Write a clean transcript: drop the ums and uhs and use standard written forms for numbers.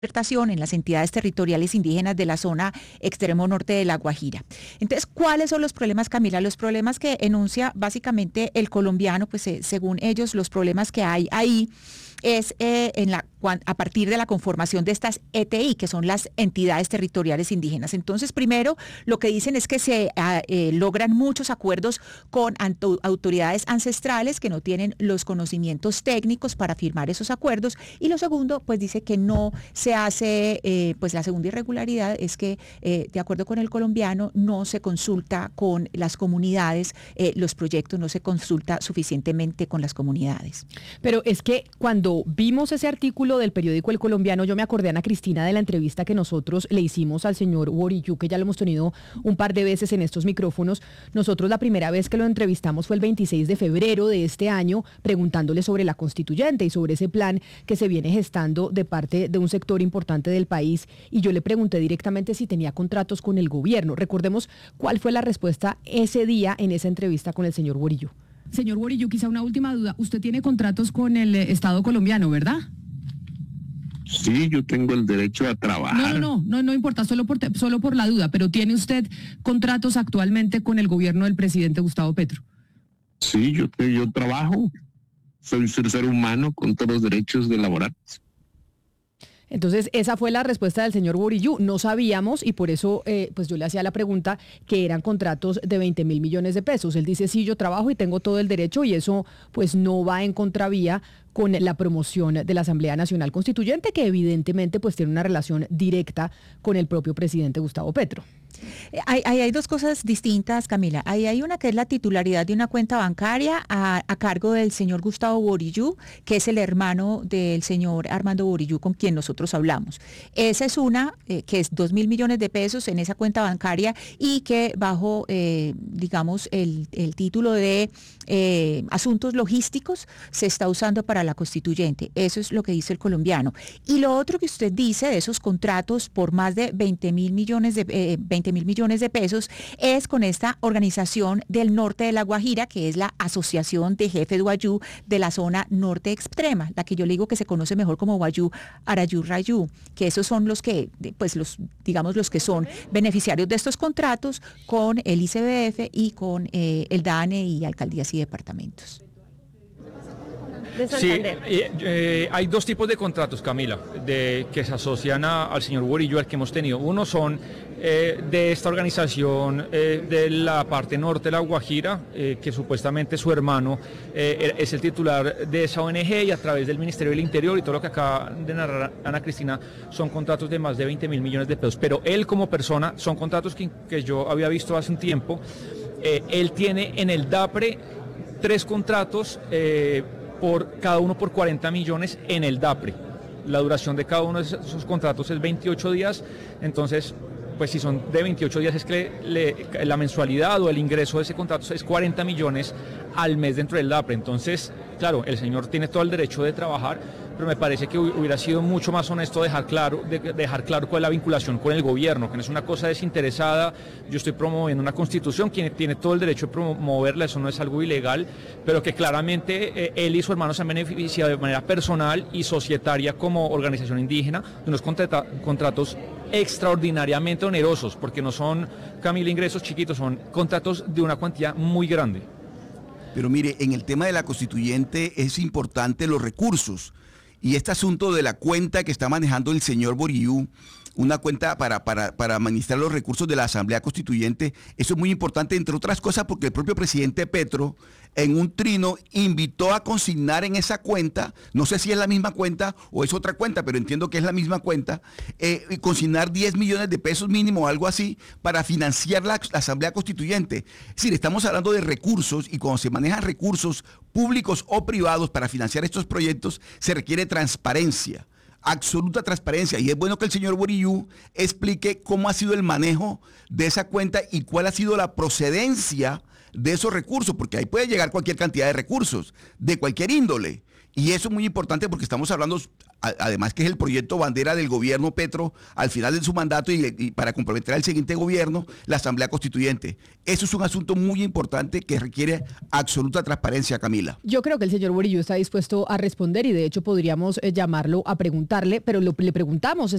en las entidades territoriales indígenas de la zona extremo norte de La Guajira. Entonces, ¿cuáles son los problemas, Camila? Los problemas que enuncia básicamente el colombiano, pues según ellos, los problemas que hay ahí es a partir de la conformación de estas ETI, que son las entidades territoriales indígenas. Entonces, primero, lo que dicen es que se logran muchos acuerdos con autoridades ancestrales que no tienen los conocimientos técnicos para firmar esos acuerdos. Y lo segundo, pues dice que no se hace, pues la segunda irregularidad es que, de acuerdo con el colombiano, no se consulta con las comunidades, los proyectos no se consulta suficientemente con las comunidades. Pero es que cuando vimos ese artículo del periódico El Colombiano, yo me acordé, Ana Cristina, de la entrevista que nosotros le hicimos al señor Worillu, que ya lo hemos tenido un par de veces en estos micrófonos. Nosotros la primera vez que lo entrevistamos fue el 26 de febrero de este año, preguntándole sobre la constituyente y sobre ese plan que se viene gestando de parte de un sector importante del país. Y yo le pregunté directamente si tenía contratos con el gobierno. Recordemos cuál fue la respuesta ese día en esa entrevista con el señor Worillu. Señor Worillu, quizá una última duda. Usted tiene contratos con el Estado colombiano, ¿verdad? Sí, yo tengo el derecho a trabajar. No importa, solo por la duda, pero ¿tiene usted contratos actualmente con el gobierno del presidente Gustavo Petro? Sí, yo trabajo, soy un ser humano con todos los derechos de laborar. Entonces, esa fue la respuesta del señor Worillu. No sabíamos y por eso pues yo le hacía la pregunta que eran contratos de 20.000 millones de pesos. Él dice, sí, yo trabajo y tengo todo el derecho y eso pues no va en contravía con la promoción de la Asamblea Nacional Constituyente, que evidentemente pues tiene una relación directa con el propio presidente Gustavo Petro. Hay dos cosas distintas, Camila. Hay una que es la titularidad de una cuenta bancaria a cargo del señor Gustavo Worillu, que es el hermano del señor Armando Worillu con quien nosotros hablamos. Esa es una que es 2.000 millones de pesos en esa cuenta bancaria y que bajo, digamos, el título de asuntos logísticos se está usando para la constituyente. Eso es lo que dice el colombiano. Y lo otro que usted dice de esos contratos por más de 20.000 millones de pesos es con esta organización del norte de La Guajira, que es la Asociación de Jefes de Wayuu de la zona norte extrema, la que yo le digo que se conoce mejor como Wayuu Arayú Rayú, que esos son los que, pues los que son beneficiarios de estos contratos con el ICBF y con el DANE y alcaldías y departamentos. Sí, hay dos tipos de contratos, Camila, que se asocian al señor Worillu, al que hemos tenido. Uno son de esta organización de la parte norte de La Guajira, que supuestamente su hermano es el titular de esa ONG y a través del Ministerio del Interior y todo lo que acaba de narrar Ana Cristina son contratos de más de 20.000 millones de pesos. Pero él como persona son contratos que yo había visto hace un tiempo. Él tiene en el DAPRE 3 contratos por cada uno por 40 millones en el DAPRE. La duración de cada uno de esos contratos es 28 días, entonces, pues si son de 28 días es que la mensualidad o el ingreso de ese contrato es 40 millones al mes dentro del DAPRE. Entonces, claro, el señor tiene todo el derecho de trabajar, pero me parece que hubiera sido mucho más honesto dejar claro cuál es la vinculación con el gobierno, que no es una cosa desinteresada. Yo estoy promoviendo una constitución, quien tiene todo el derecho de promoverla, eso no es algo ilegal, pero que claramente él y su hermano se han beneficiado de manera personal y societaria como organización indígena de unos contratos extraordinariamente onerosos, porque no son, Camila, ingresos chiquitos, son contratos de una cuantía muy grande. Pero mire, en el tema de la constituyente es importante los recursos. Y este asunto de la cuenta que está manejando el señor Worillu, una cuenta para administrar los recursos de la Asamblea Constituyente, eso es muy importante, entre otras cosas, porque el propio presidente Petro, en un trino, invitó a consignar en esa cuenta, no sé si es la misma cuenta o es otra cuenta, pero entiendo que es la misma cuenta, consignar 10 millones de pesos mínimo o algo así para financiar la Asamblea Constituyente. Es decir, estamos hablando de recursos y cuando se manejan recursos públicos o privados para financiar estos proyectos, se requiere transparencia. Absoluta transparencia, y es bueno que el señor Worillu explique cómo ha sido el manejo de esa cuenta y cuál ha sido la procedencia de esos recursos, porque ahí puede llegar cualquier cantidad de recursos, de cualquier índole, Y eso es muy importante porque estamos hablando, además que es el proyecto bandera del gobierno Petro al final de su mandato y para comprometer al siguiente gobierno, la Asamblea Constituyente. Eso es un asunto muy importante que requiere absoluta transparencia, Camila. Yo creo que el señor Murillo está dispuesto a responder y de hecho podríamos llamarlo a preguntarle, pero le preguntamos